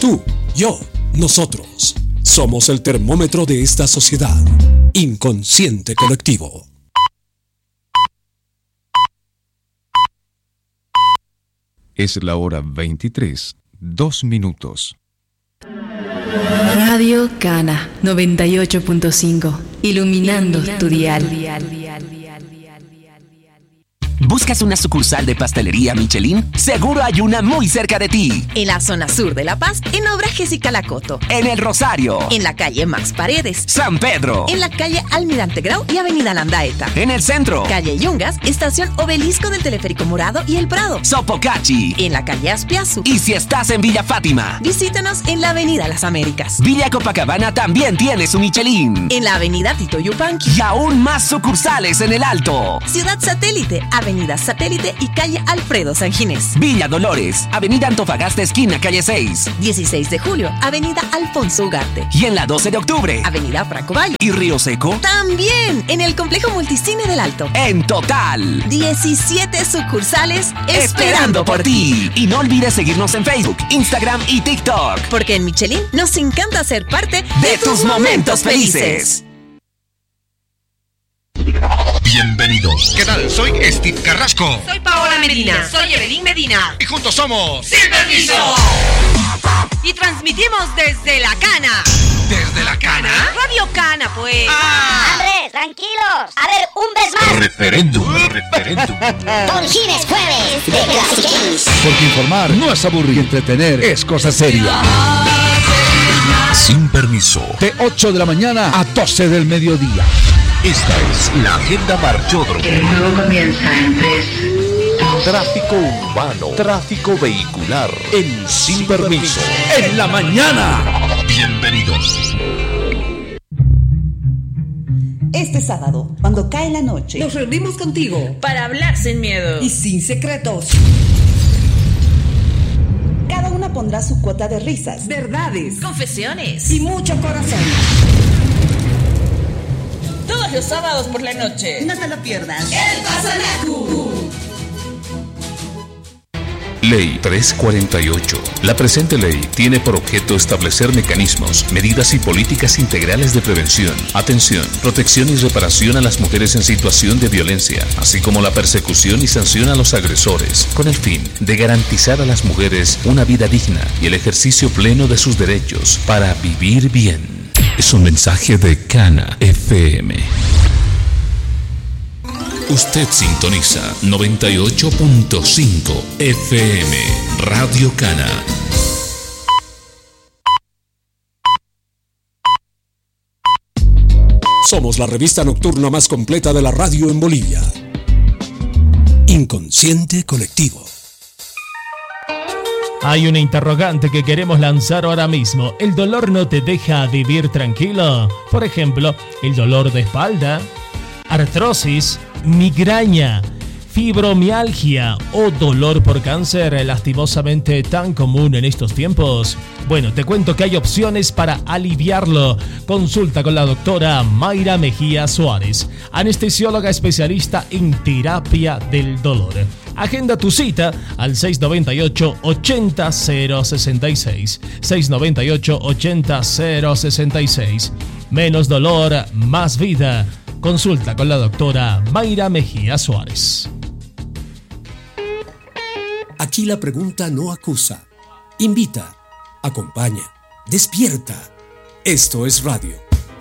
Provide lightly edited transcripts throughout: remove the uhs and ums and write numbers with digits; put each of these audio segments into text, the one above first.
Tú, yo, nosotros. Somos el termómetro de esta sociedad. Inconsciente colectivo. Es la hora 23, 2 minutos. Radio Cana 98.5. Iluminando tu dial. ¿Buscas una sucursal de pastelería Michelin? Seguro hay una muy cerca de ti. En la zona sur de La Paz, en Obra Jessica Lacoto. En El Rosario. En la calle Max Paredes. San Pedro. En la calle Almirante Grau y Avenida Landaeta. En el centro. Calle Yungas, estación Obelisco del Teleférico Morado y El Prado. Sopocachi. En la calle Aspiazu. Y si estás en Villa Fátima, visítanos en la Avenida Las Américas. Villa Copacabana también tiene su Michelin. En la Avenida Tito Yupanqui. Y aún más sucursales en El Alto. Ciudad Satélite, Avenida Satélite y calle Alfredo Sanginés. Villa Dolores, Avenida Antofagasta esquina calle 6. 16 de julio, Avenida Alfonso Ugarte. Y en la 12 de octubre, Avenida Franco Valle. ¿Y Río Seco? También en el Complejo Multicine del Alto. En total, 17 sucursales esperando por ti. Y no olvides seguirnos en Facebook, Instagram y TikTok. Porque en Michelin nos encanta ser parte de tus momentos felices. Bienvenidos. ¿Qué tal? Soy Steve Carrasco. Soy Paola Medina. Soy Evelyn Medina. Y juntos somos Sin Permiso. Y transmitimos desde La Cana. ¿Desde La Cana? Radio Cana, pues. ¡Hombre, tranquilos! A ver, un vez más. Referéndum. Don Gines Jueves de Classic Games. Porque informar no es aburrir, entretener es cosa seria. Sin Permiso. De 8 de la mañana a 12 del mediodía. Esta es la Agenda Marchódromo. El juego comienza en 3. Tráfico urbano, tráfico vehicular, en Sin Permiso. En la mañana. Bienvenidos. Este sábado, cuando cae la noche, nos reunimos contigo para hablar sin miedo y sin secretos. Cada una pondrá su cuota de risas, verdades, confesiones y mucho corazón. Todos los sábados por la noche. No te lo pierdas. El Pasanacu. Ley 348. La presente ley tiene por objeto establecer mecanismos, medidas y políticas integrales de prevención, atención, protección y reparación a las mujeres en situación de violencia, así como la persecución y sanción a los agresores, con el fin de garantizar a las mujeres una vida digna y el ejercicio pleno de sus derechos para vivir bien. Es un mensaje de Cana FM. Usted sintoniza 98.5 FM Radio Cana. Somos la revista nocturna más completa de la radio en Bolivia. Inconsciente colectivo. Hay una interrogante que queremos lanzar ahora mismo. ¿El dolor no te deja vivir tranquilo? Por ejemplo, el dolor de espalda, artrosis, migraña, fibromialgia o dolor por cáncer, lastimosamente tan común en estos tiempos. Bueno, te cuento que hay opciones para aliviarlo. Consulta con la doctora Mayra Mejía Suárez, anestesióloga especialista en terapia del dolor. Agenda tu cita al 698-80-066. 698-80-066. Menos dolor, más vida. Consulta con la doctora Mayra Mejía Suárez. Aquí la pregunta no acusa, invita, acompaña, despierta. Esto es radio.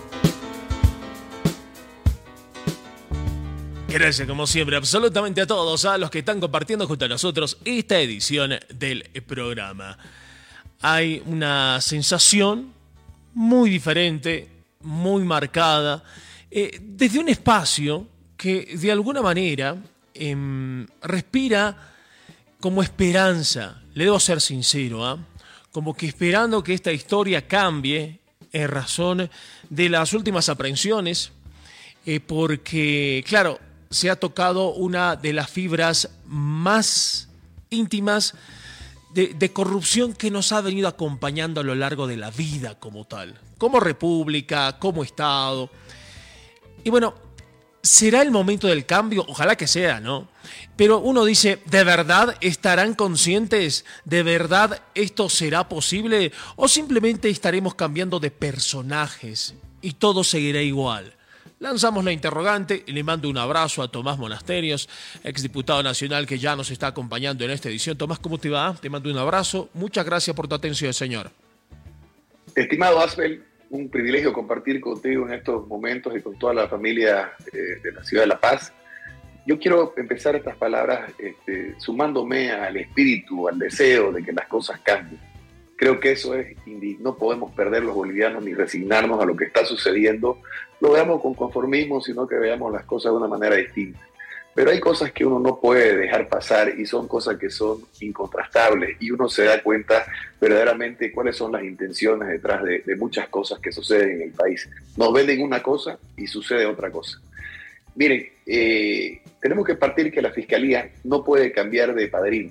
Gracias como siempre absolutamente a todos, a los que están compartiendo junto a nosotros esta edición del programa. Hay una sensación muy diferente, muy marcada, desde un espacio que de alguna manera respira como esperanza. Le debo ser sincero, como que esperando que esta historia cambie en razón de las últimas aprehensiones, porque, claro, se ha tocado una de las fibras más íntimas de corrupción que nos ha venido acompañando a lo largo de la vida como tal, como república, como Estado. Y bueno, ¿Será el momento del cambio? Ojalá que sea, ¿no? Pero uno dice, ¿de verdad estarán conscientes? ¿De verdad esto será posible? ¿O simplemente estaremos cambiando de personajes y todo seguirá igual? Lanzamos la interrogante y le mando un abrazo a Tomás Monasterios, exdiputado nacional que ya nos está acompañando en esta edición. Tomás, ¿cómo te va? Te mando un abrazo. Muchas gracias por tu atención, señor. Estimado Asbel, un privilegio compartir contigo en estos momentos y con toda la familia de la ciudad de La Paz. Yo quiero empezar estas palabras sumándome al espíritu, al deseo de que las cosas cambien. Creo que eso es, no podemos perder los bolivianos ni resignarnos a lo que está sucediendo. Lo veamos con conformismo, sino que veamos las cosas de una manera distinta. Pero hay cosas que uno no puede dejar pasar y son cosas que son incontrastables y uno se da cuenta verdaderamente cuáles son las intenciones detrás de muchas cosas que suceden en el país. Nos venden una cosa y sucede otra cosa. Miren, tenemos que partir que la Fiscalía no puede cambiar de padrino.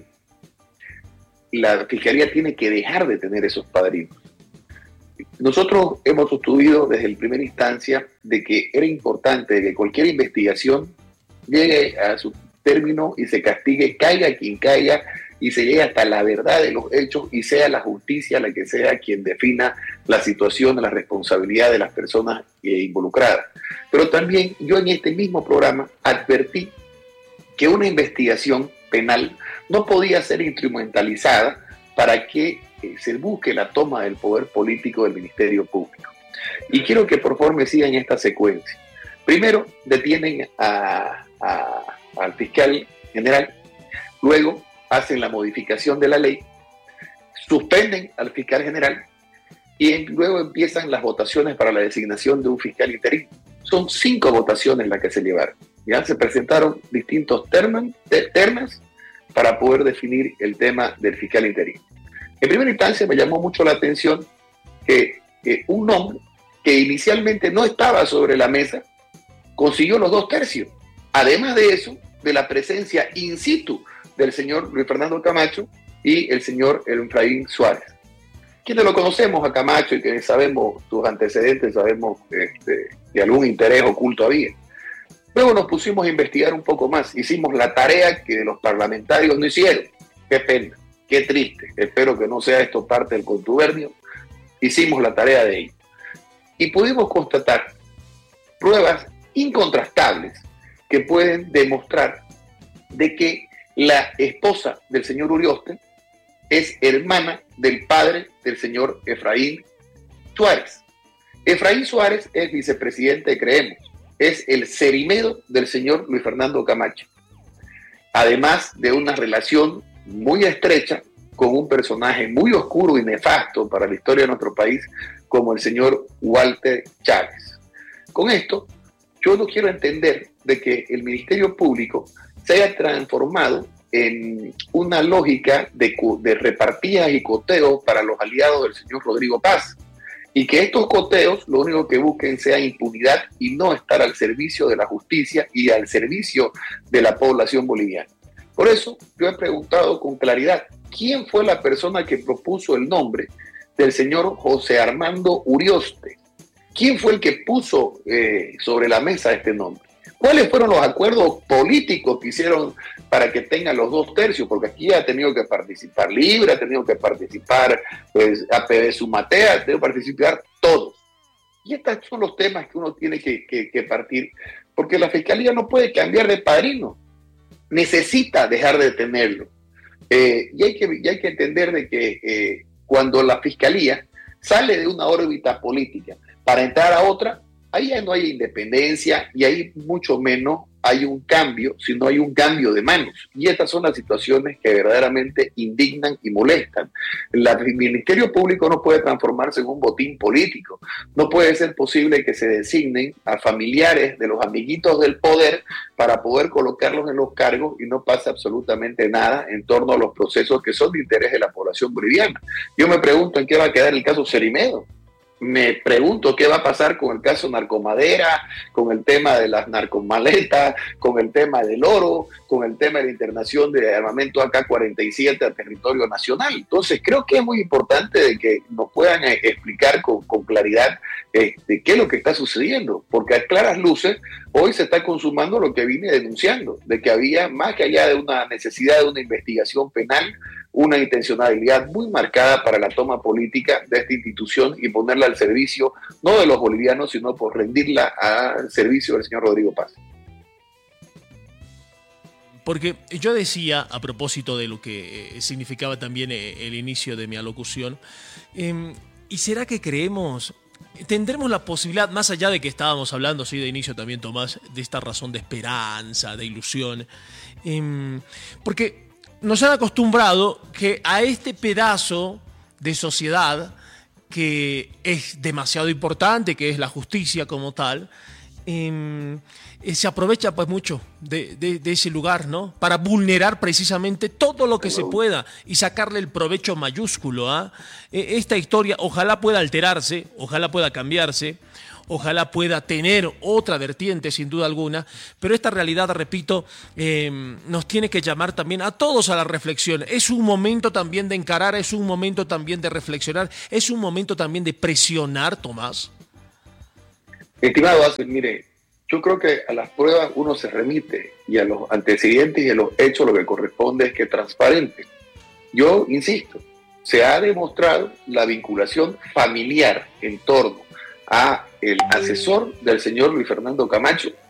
La Fiscalía tiene que dejar de tener esos padrinos. Nosotros hemos sostenido desde la primera instancia de que era importante que cualquier investigación llegue a su término y se castigue, caiga quien caiga, y se llegue hasta la verdad de los hechos y sea la justicia la que sea quien defina la situación, la responsabilidad de las personas involucradas. Pero también yo en este mismo programa advertí que una investigación penal no podía ser instrumentalizada para que se busque la toma del poder político del Ministerio Público. Y quiero que por favor me sigan esta secuencia. Primero detienen al fiscal general, luego hacen la modificación de la ley, suspenden al fiscal general y luego empiezan las votaciones para la designación de un fiscal interino. Son 5 votaciones las que se llevaron. Ya se presentaron distintos ternas para poder definir el tema del fiscal interino. En primera instancia me llamó mucho la atención que un nombre que inicialmente no estaba sobre la mesa consiguió los 2/3. Además de eso, de la presencia in situ del señor Luis Fernando Camacho y el señor Efraín Suárez. Quienes lo conocemos a Camacho y que sabemos sus antecedentes, sabemos que algún interés oculto había. Luego nos pusimos a investigar un poco más. Hicimos la tarea que los parlamentarios no hicieron. Qué pena, qué triste. Espero que no sea esto parte del contubernio. Hicimos la tarea de ello. Y pudimos constatar pruebas incontrastables que pueden demostrar de que la esposa del señor Urioste es hermana del padre del señor Efraín Suárez. Efraín Suárez es vicepresidente de Creemos, es el cerimedo del señor Luis Fernando Camacho, además de una relación muy estrecha con un personaje muy oscuro y nefasto para la historia de nuestro país como el señor Walter Chávez. Con esto, yo no quiero entender de que el Ministerio Público se haya transformado en una lógica de repartidas y coteos para los aliados del señor Rodrigo Paz, y que estos coteos lo único que busquen sea impunidad y no estar al servicio de la justicia y al servicio de la población boliviana. Por eso yo he preguntado con claridad, ¿quién fue la persona que propuso el nombre del señor José Armando Urioste? ¿Quién fue el que puso sobre la mesa este nombre? ¿Cuáles fueron los acuerdos políticos que hicieron para que tengan los 2/3? Porque aquí ha tenido que participar Libre, ha tenido que participar APB Sumatea, ha tenido que participar todos. Y estos son los temas que uno tiene que partir, porque la Fiscalía no puede cambiar de padrino, necesita dejar de tenerlo. Y hay que entender de que cuando la Fiscalía sale de una órbita política para entrar a otra, ahí ya no hay independencia y ahí mucho menos hay un cambio, sino hay un cambio de manos. Y estas son las situaciones que verdaderamente indignan y molestan. El Ministerio Público no puede transformarse en un botín político. No puede ser posible que se designen a familiares de los amiguitos del poder para poder colocarlos en los cargos y no pasa absolutamente nada en torno a los procesos que son de interés de la población boliviana. Yo me pregunto en qué va a quedar el caso Cerimedo. Me pregunto qué va a pasar con el caso narcomadera, con el tema de las narcomaletas, con el tema del oro, con el tema de la internación de armamento AK-47 a territorio nacional. Entonces creo que es muy importante de que nos puedan explicar con claridad de qué es lo que está sucediendo, porque a claras luces hoy se está consumando lo que vine denunciando, de que había, más que allá de una necesidad de una investigación penal, una intencionalidad muy marcada para la toma política de esta institución y ponerla al servicio, no de los bolivianos, sino por rendirla al servicio del señor Rodrigo Paz. Porque yo decía, a propósito de lo que significaba también el inicio de mi alocución, ¿y será que tendremos la posibilidad, más allá de que estábamos hablando, sí, de inicio también, Tomás, de esta razón de esperanza, de ilusión, porque nos han acostumbrado que a este pedazo de sociedad que es demasiado importante, que es la justicia como tal, se aprovecha pues mucho de ese lugar, ¿no? Para vulnerar precisamente todo lo que se pueda y sacarle el provecho mayúsculo. Esta historia ojalá pueda alterarse, ojalá pueda cambiarse, ojalá pueda tener otra vertiente sin duda alguna, pero esta realidad, repito, nos tiene que llamar también a todos a la reflexión. Es un momento también de encarar, es un momento también de reflexionar, es un momento también de presionar, Tomás. Estimado Aspen, mire, yo creo que a las pruebas uno se remite y a los antecedentes y a los hechos lo que corresponde es que transparente. Yo insisto, se ha demostrado la vinculación familiar en torno a el asesor del señor Luis Fernando Camacho